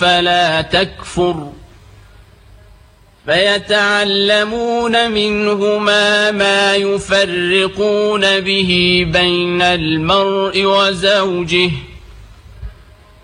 فلا تكفر فيتعلمون منهما ما يفرقون به بين المرء وزوجه